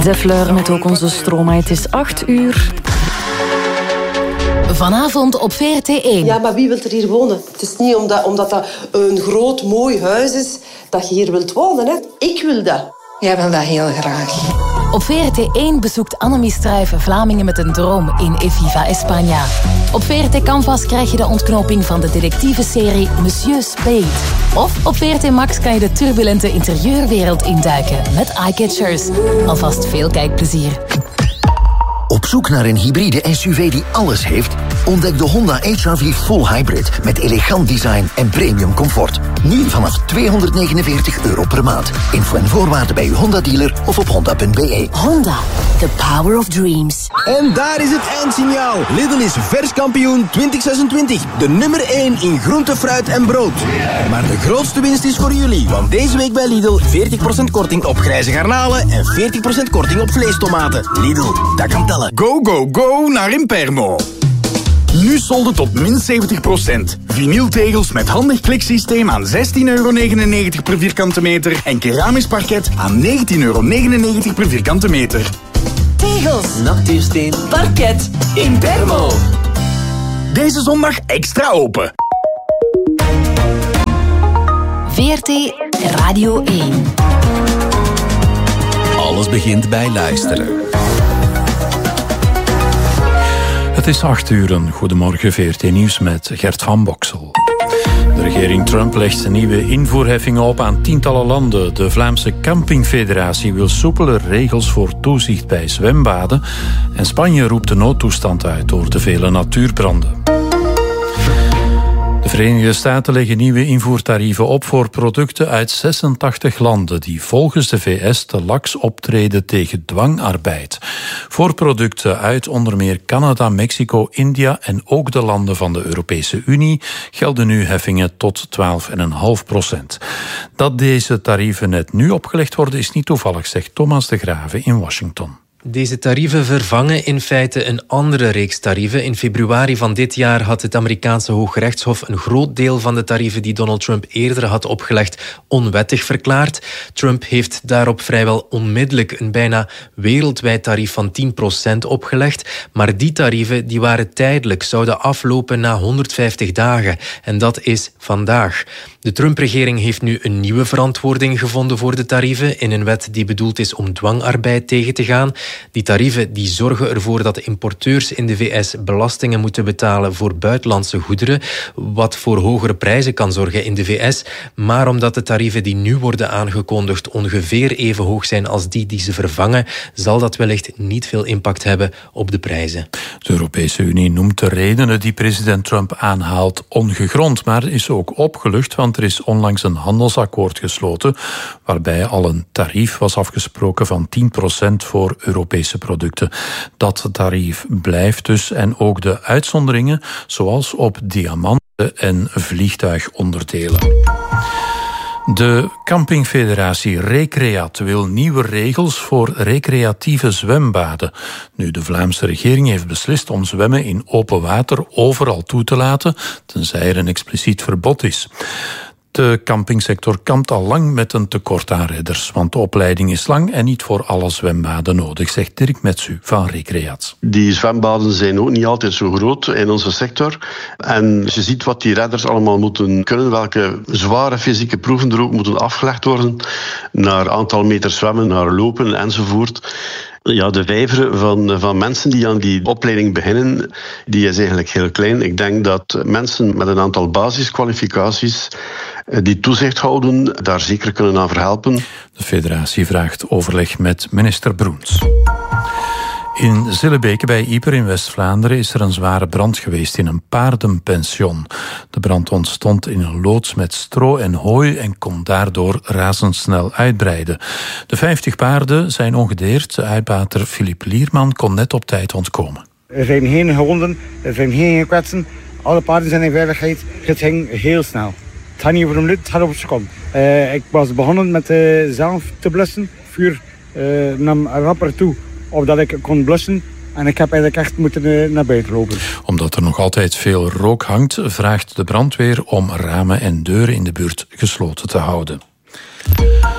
De Fleur met ook onze Stroma. Het is 8:00. Vanavond op VRT1. Ja, maar wie wil er hier wonen? Het is niet omdat dat een groot, mooi huis is dat je hier wilt wonen. Hè? Ik wil dat. Jij wil dat heel graag. Op VRT1 bezoekt Annemie Struijven Vlamingen met een droom in Eviva España. Op VRT Canvas krijg je de ontknoping van de detectiveserie Monsieur Spade. Of op VRT Max kan je de turbulente interieurwereld induiken met eyecatchers. Alvast veel kijkplezier. Op zoek naar een hybride SUV die alles heeft? Ontdek de Honda HR-V Full Hybrid met elegant design en premium comfort. Nu vanaf €249 per maand. Info en voorwaarden bij uw Honda-dealer of op honda.be. Honda, the power of dreams. En daar is het eindsignaal. Lidl is verskampioen 2026. De nummer 1 in groente, fruit en brood. Maar de grootste winst is voor jullie. Want deze week bij Lidl 40% korting op grijze garnalen en 40% korting op vleestomaten. Lidl, dat kan tellen. Go, go, go naar Impermo. Nu solden tot min 70%. Vinyltegels met handig kliksysteem aan €16,99 per vierkante meter en keramisch parket aan €19,99 per vierkante meter. Tegels, natuursteen, parket, Impermo. Deze zondag extra open. VRT Radio 1. Alles begint bij luisteren. Het is 8:00. Goedemorgen, VRT Nieuws met Gert van Boksel. De regering Trump legt nieuwe invoerheffingen op aan tientallen landen. De Vlaamse Campingfederatie wil soepeler regels voor toezicht bij zwembaden. En Spanje roept de noodtoestand uit door de vele natuurbranden. De Verenigde Staten leggen nieuwe invoertarieven op voor producten uit 86 landen die volgens de VS te laks optreden tegen dwangarbeid. Voor producten uit onder meer Canada, Mexico, India en ook de landen van de Europese Unie gelden nu heffingen tot 12,5%. Dat deze tarieven net nu opgelegd worden is niet toevallig, zegt Thomas de Grave in Washington. Deze tarieven vervangen in feite een andere reeks tarieven. In februari van dit jaar had het Amerikaanse Hooggerechtshof een groot deel van de tarieven die Donald Trump eerder had opgelegd onwettig verklaard. Trump heeft daarop vrijwel onmiddellijk een bijna wereldwijd tarief van 10% opgelegd. Maar die tarieven die waren tijdelijk, zouden aflopen na 150 dagen. En dat is vandaag. De Trump-regering heeft nu een nieuwe verantwoording gevonden voor de tarieven in een wet die bedoeld is om dwangarbeid tegen te gaan. Die tarieven die zorgen ervoor dat importeurs in de VS belastingen moeten betalen voor buitenlandse goederen, wat voor hogere prijzen kan zorgen in de VS. Maar omdat de tarieven die nu worden aangekondigd ongeveer even hoog zijn als die ze vervangen, zal dat wellicht niet veel impact hebben op de prijzen. De Europese Unie noemt de redenen die president Trump aanhaalt ongegrond, maar is ook opgelucht, want er is onlangs een handelsakkoord gesloten waarbij al een tarief was afgesproken van 10% voor Europese producten. Dat tarief blijft dus en ook de uitzonderingen, zoals op diamanten en vliegtuigonderdelen. De Campingfederatie Recreat wil nieuwe regels voor recreatieve zwembaden. Nu, de Vlaamse regering heeft beslist om zwemmen in open water overal toe te laten, tenzij er een expliciet verbod is. De campingsector kampt al lang met een tekort aan redders, want de opleiding is lang en niet voor alle zwembaden nodig, zegt Dirk Metsu van Recreat. Die zwembaden zijn ook niet altijd zo groot in onze sector. En je ziet wat die redders allemaal moeten kunnen, welke zware fysieke proeven er ook moeten afgelegd worden, naar aantal meter zwemmen, naar lopen enzovoort. Ja, de vijver van mensen die aan die opleiding beginnen, die is eigenlijk heel klein. Ik denk dat mensen met een aantal basiskwalificaties die toezicht houden, daar zeker kunnen aan verhelpen. De federatie vraagt overleg met minister Broens. In Zillebeke bij Ieper in West-Vlaanderen is er een zware brand geweest in een paardenpension. De brand ontstond in een loods met stro en hooi en kon daardoor razendsnel uitbreiden. De 50 paarden zijn ongedeerd. Uitbater Filip Lierman kon net op tijd ontkomen. Er zijn geen gewonden, er zijn geen gekwetsten. Alle paarden zijn in veiligheid. Het ging heel snel. Het gaat niet over een minuut, het gaat over een seconde. Ik was begonnen met zelf te blussen. Vuur nam rapper toe of dat ik kon blussen. En ik heb eigenlijk echt moeten naar buiten lopen. Omdat er nog altijd veel rook hangt, vraagt de brandweer om ramen en deuren in de buurt gesloten te houden. En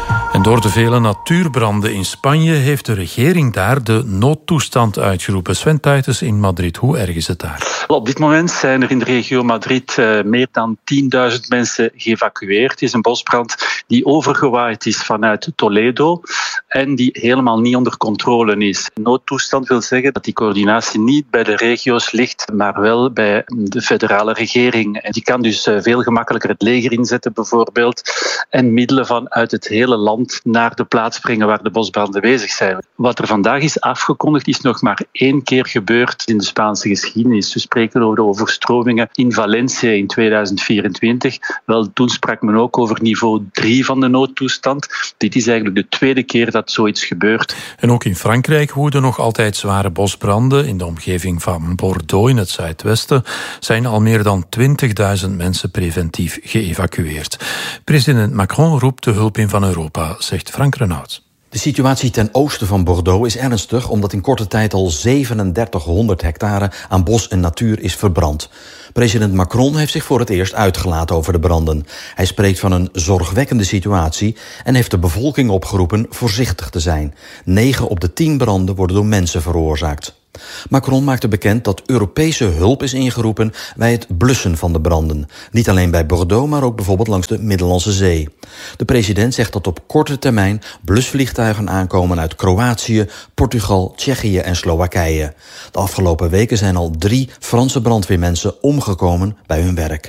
Door de vele natuurbranden in Spanje heeft de regering daar de noodtoestand uitgeroepen. Sven Tuytens in Madrid, hoe erg is het daar? Op dit moment zijn er in de regio Madrid meer dan 10.000 mensen geëvacueerd. Het is een bosbrand die overgewaaid is vanuit Toledo en die helemaal niet onder controle is. Noodtoestand wil zeggen dat die coördinatie niet bij de regio's ligt, maar wel bij de federale regering. En die kan dus veel gemakkelijker het leger inzetten bijvoorbeeld en middelen vanuit het hele land naar de plaats brengen waar de bosbranden bezig zijn. Wat er vandaag is afgekondigd is nog maar 1 keer gebeurd in de Spaanse geschiedenis. We spreken over de overstromingen in Valencia in 2024. Wel, toen sprak men ook over niveau 3 van de noodtoestand. Dit is eigenlijk de 2e keer dat zoiets gebeurt. En ook in Frankrijk woeden nog altijd zware bosbranden. In de omgeving van Bordeaux in het zuidwesten zijn al meer dan 20.000 mensen preventief geëvacueerd. President Macron roept de hulp in van Europa, zegt Frank Renaud. De situatie ten oosten van Bordeaux is ernstig omdat in korte tijd al 3700 hectare aan bos en natuur is verbrand. President Macron heeft zich voor het eerst uitgelaten over de branden. Hij spreekt van een zorgwekkende situatie en heeft de bevolking opgeroepen voorzichtig te zijn. 9 op de 10 branden worden door mensen veroorzaakt. Macron maakte bekend dat Europese hulp is ingeroepen bij het blussen van de branden. Niet alleen bij Bordeaux, maar ook bijvoorbeeld langs de Middellandse Zee. De president zegt dat op korte termijn blusvliegtuigen aankomen uit Kroatië, Portugal, Tsjechië en Slowakije. De afgelopen weken zijn al 3 Franse brandweermensen omgekomen bij hun werk.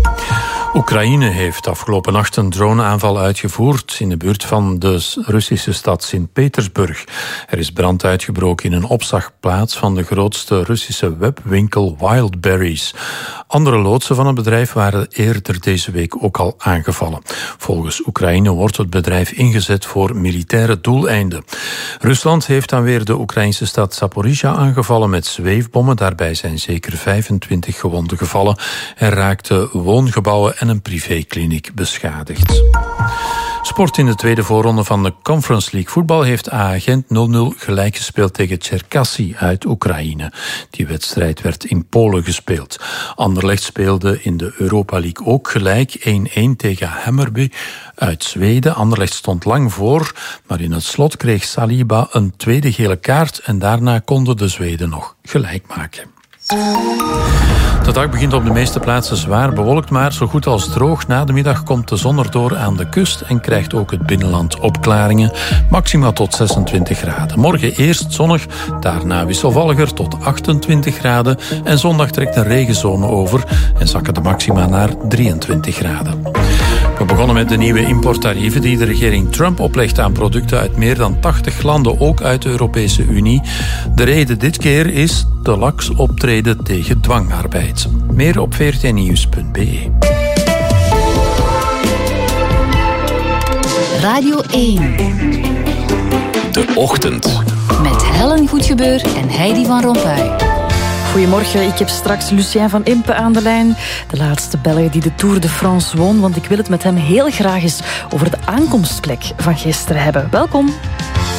Oekraïne heeft afgelopen nacht een droneaanval uitgevoerd in de buurt van de Russische stad Sint-Petersburg. Er is brand uitgebroken in een opslagplaats van de grootste Russische webwinkel Wildberries. Andere loodsen van het bedrijf waren eerder deze week ook al aangevallen. Volgens Oekraïne wordt het bedrijf ingezet voor militaire doeleinden. Rusland heeft dan weer de Oekraïnse stad Zaporizhia aangevallen met zweefbommen. Daarbij zijn zeker 25 gewonden gevallen en raakten woongebouwen en een privékliniek beschadigd. Sport in de tweede voorronde van de Conference League voetbal heeft A-Gent 0-0 gelijk gespeeld tegen Cherkasy uit Oekraïne. Die wedstrijd werd in Polen gespeeld. Anderlecht speelde in de Europa League ook gelijk 1-1 tegen Hammarby uit Zweden. Anderlecht stond lang voor, maar in het slot kreeg Saliba een tweede gele kaart en daarna konden de Zweden nog gelijk maken. De dag begint op de meeste plaatsen zwaar bewolkt, maar zo goed als droog. Na de middag komt de zon erdoor aan de kust en krijgt ook het binnenland opklaringen. Maxima tot 26 graden. Morgen eerst zonnig, daarna wisselvalliger tot 28 graden. En zondag trekt een regenzone over en zakken de maxima naar 23 graden. We begonnen met de nieuwe importtarieven die de regering Trump oplegt aan producten uit meer dan 80 landen, ook uit de Europese Unie. De reden dit keer is te laks optreden tegen dwangarbeid. Meer op vrtnieuws.be. Radio 1. De Ochtend. Met Helen Goedgebeur en Heidi van Rompuy. Goedemorgen, ik heb straks Lucien van Impe aan de lijn. De laatste Belg die de Tour de France won, want ik wil het met hem heel graag eens over de aankomstplek van gisteren hebben. Welkom.